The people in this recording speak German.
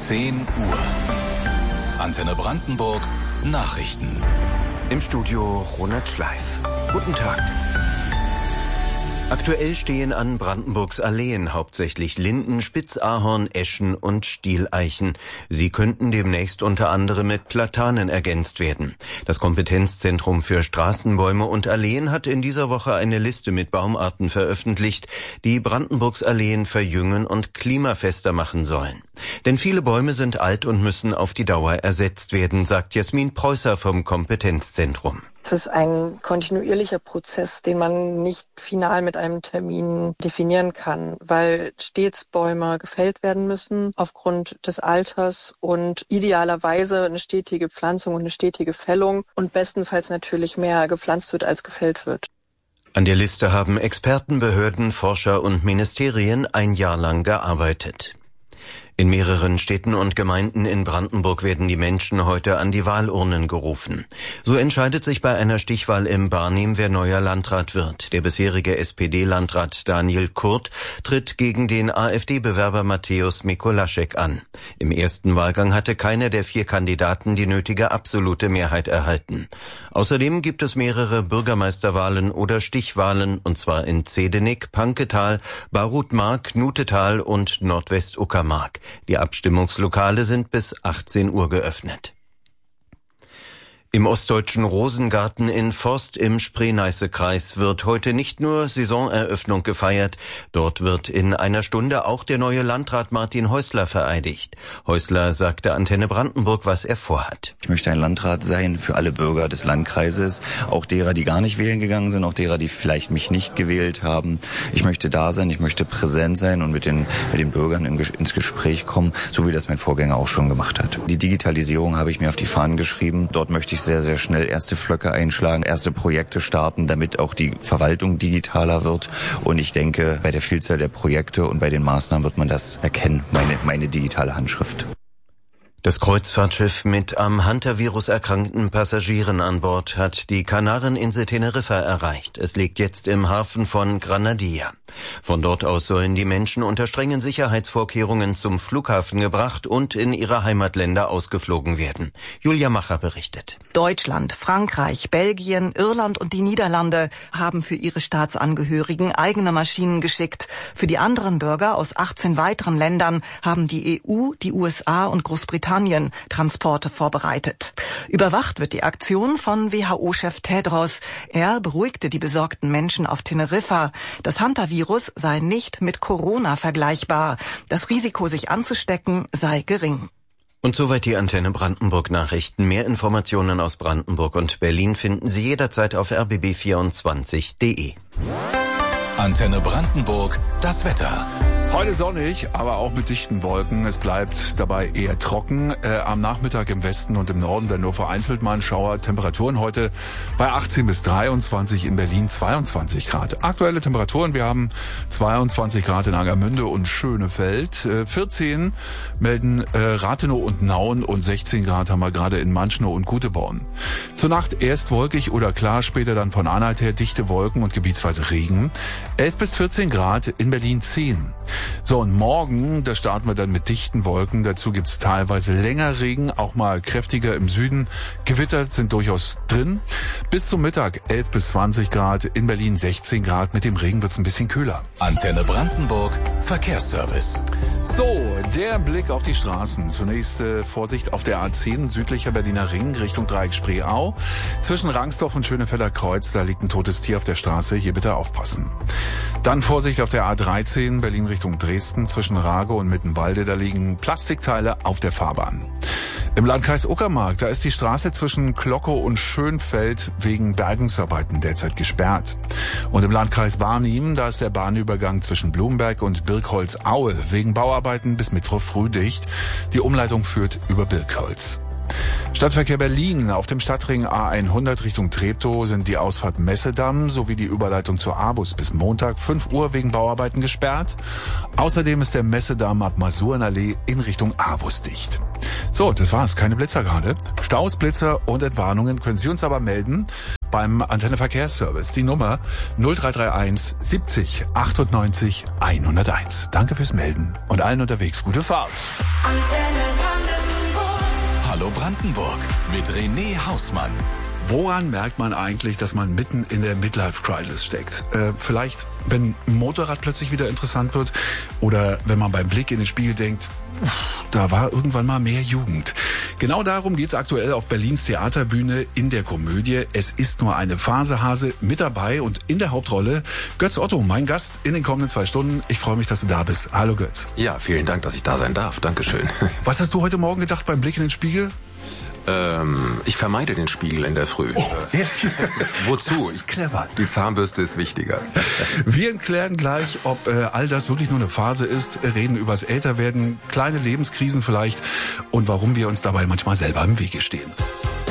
10 Uhr. Antenne Brandenburg Nachrichten. Im Studio Ronald Schleif. Guten Tag. Aktuell stehen an Brandenburgs Alleen hauptsächlich Linden, Spitzahorn, Eschen und Stieleichen. Sie könnten demnächst unter anderem mit Platanen ergänzt werden. Das Kompetenzzentrum für Straßenbäume und Alleen hat in dieser Woche eine Liste mit Baumarten veröffentlicht, die Brandenburgs Alleen verjüngen und klimafester machen sollen. Denn viele Bäume sind alt und müssen auf die Dauer ersetzt werden, sagt Jasmin Preußer vom Kompetenzzentrum. Es ist ein kontinuierlicher Prozess, den man nicht final mit einem Termin definieren kann, weil stets Bäume gefällt werden müssen aufgrund des Alters und idealerweise eine stetige Pflanzung und eine stetige Fällung und bestenfalls natürlich mehr gepflanzt wird, als gefällt wird. An der Liste haben Experten, Behörden, Forscher und Ministerien ein Jahr lang gearbeitet. In mehreren Städten und Gemeinden in Brandenburg werden die Menschen heute an die Wahlurnen gerufen. So entscheidet sich bei einer Stichwahl im Barnim, wer neuer Landrat wird. Der bisherige SPD-Landrat Daniel Kurt tritt gegen den AfD-Bewerber Mateusz Mikolaschek an. Im ersten Wahlgang hatte keiner der 4 Kandidaten die nötige absolute Mehrheit erhalten. Außerdem gibt es mehrere Bürgermeisterwahlen oder Stichwahlen, und zwar in Zedenik, Panketal, Barutmark, Nutetal und Nordwestuckermark. Die Abstimmungslokale sind bis 18 Uhr geöffnet. Im ostdeutschen Rosengarten in Forst im Spree-Neiße-Kreis wird heute nicht nur Saisoneröffnung gefeiert, dort wird in einer Stunde auch der neue Landrat Martin Häusler vereidigt. Häusler sagte Antenne Brandenburg, was er vorhat. Ich möchte ein Landrat sein für alle Bürger des Landkreises, auch derer, die gar nicht wählen gegangen sind, auch derer, die vielleicht mich nicht gewählt haben. Ich möchte da sein, ich möchte präsent sein und mit den Bürgern ins Gespräch kommen, so wie das mein Vorgänger auch schon gemacht hat. Die Digitalisierung habe ich mir auf die Fahnen geschrieben. Dort möchte ich sehr, sehr schnell erste Pflöcke einschlagen, erste Projekte starten, damit auch die Verwaltung digitaler wird. Und ich denke, bei der Vielzahl der Projekte und bei den Maßnahmen wird man das erkennen, meine digitale Handschrift. Das Kreuzfahrtschiff mit am Hantavirus erkrankten Passagieren an Bord hat die Kanareninsel Teneriffa erreicht. Es liegt jetzt im Hafen von Granadilla. Von dort aus sollen die Menschen unter strengen Sicherheitsvorkehrungen zum Flughafen gebracht und in ihre Heimatländer ausgeflogen werden. Julia Macher berichtet. Deutschland, Frankreich, Belgien, Irland und die Niederlande haben für ihre Staatsangehörigen eigene Maschinen geschickt. Für die anderen Bürger aus 18 weiteren Ländern haben die EU, die USA und Großbritannien Transporte vorbereitet. Überwacht wird die Aktion von WHO-Chef Tedros. Er beruhigte die besorgten Menschen auf Teneriffa. Das Hantavirus sei nicht mit Corona vergleichbar. Das Risiko, sich anzustecken, sei gering. Und soweit die Antenne Brandenburg Nachrichten. Mehr Informationen aus Brandenburg und Berlin finden Sie jederzeit auf rbb24.de. Antenne Brandenburg, das Wetter. Heute sonnig, aber auch mit dichten Wolken. Es bleibt dabei eher trocken. Am Nachmittag im Westen und im Norden dann nur vereinzelt mal ein Schauer. Temperaturen heute bei 18 bis 23, in Berlin 22 Grad. Aktuelle Temperaturen, wir haben 22 Grad in Angermünde und Schönefeld. 14 melden Rathenow und Nauen und 16 Grad haben wir gerade in Manschnow und Guteborn. Zur Nacht erst wolkig oder klar, später dann von Anhalt her dichte Wolken und gebietsweise Regen. 11 bis 14 Grad, in Berlin 10. So, und morgen, da starten wir dann mit dichten Wolken. Dazu gibt's teilweise länger Regen, auch mal kräftiger im Süden. Gewitter sind durchaus drin. Bis zum Mittag 11 bis 20 Grad, in Berlin 16 Grad. Mit dem Regen wird's ein bisschen kühler. Antenne Brandenburg, Verkehrsservice. So, der Blick auf die Straßen. Zunächst Vorsicht auf der A10, südlicher Berliner Ring, Richtung Dreieck Spreeau. Zwischen Rangsdorf und Schönefelder Kreuz, da liegt ein totes Tier auf der Straße. Hier bitte aufpassen. Dann Vorsicht auf der A13, Berlin Richtung Dresden, zwischen Rage und Mittenwalde, da liegen Plastikteile auf der Fahrbahn. Im Landkreis Uckermark, da ist die Straße zwischen Glockow und Schönfeld wegen Bergungsarbeiten derzeit gesperrt. Und im Landkreis Barnim, da ist der Bahnübergang zwischen Blumberg und Birkholz-Aue wegen Bauarbeiten bis Mittwoch früh dicht. Die Umleitung führt über Birkholz. Stadtverkehr Berlin. Auf dem Stadtring A100 Richtung Treptow sind die Ausfahrt Messedamm sowie die Überleitung zur A-Bus bis Montag 5 Uhr wegen Bauarbeiten gesperrt. Außerdem ist der Messedamm ab Masurenallee in Richtung A-Bus dicht. So, das war's. Keine Blitzer gerade. Staus, Blitzer und Entwarnungen können Sie uns aber melden beim Antenne Verkehrsservice. Die Nummer 0331 70 98 101. Danke fürs Melden und allen unterwegs gute Fahrt. Hallo Brandenburg mit René Hausmann. Woran merkt man eigentlich, dass man mitten in der Midlife-Crisis steckt? Vielleicht, wenn ein Motorrad plötzlich wieder interessant wird oder wenn man beim Blick in den Spiegel denkt, da war irgendwann mal mehr Jugend. Genau darum geht's aktuell auf Berlins Theaterbühne in der Komödie Es ist nur eine Phase, Hase, mit dabei und in der Hauptrolle Götz Otto, mein Gast in den kommenden 2 Stunden. Ich freue mich, dass du da bist. Hallo Götz. Ja, vielen Dank, dass ich da sein darf. Dankeschön. Was hast du heute Morgen gedacht beim Blick in den Spiegel? Ich vermeide den Spiegel in der Früh. Wozu? Das ist clever. Die Zahnbürste ist wichtiger. Wir klären gleich, ob all das wirklich nur eine Phase ist, reden übers Älterwerden, kleine Lebenskrisen vielleicht und warum wir uns dabei manchmal selber im Wege stehen.